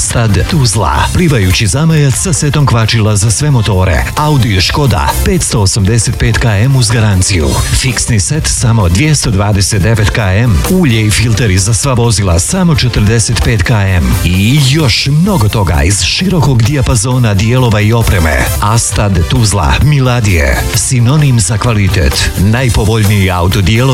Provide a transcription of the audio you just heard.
Astad Tuzla, plivajući zamajac sa setom kvačila za sve motore. Audi Škoda 585 km uz garanciju. Fiksni set samo 229 km. Ulje i filteri za sva vozila samo 45 km. I još mnogo toga iz širokog dijapazona dijelova i opreme. Astad Tuzla, Miladije, sinonim za kvalitet. Najpovoljniji autodijelovi